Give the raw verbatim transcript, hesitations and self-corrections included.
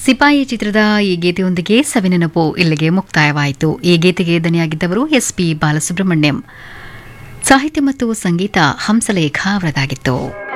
ಸಿಪಾಯಿ ಚಿತ್ರದ ಈ ಗೀತೆಯೊಂದಿಗೆ ಸವಿನೆನಪು ಇಲ್ಲಿಗೆ ಮುಕ್ತಾಯವಾಯಿತು. ಈ ಗೀತೆಗೆ ದನಿಯಾಗಿದ್ದವರು ಎಸ್ ಪಿ ಬಾಲಸುಬ್ರಹ್ಮಣ್ಯಂ. ಸಾಹಿತ್ಯ ಮತ್ತು ಸಂಗೀತ ಹಂಸಲೇಖ ಅವರದಾಗಿತ್ತು.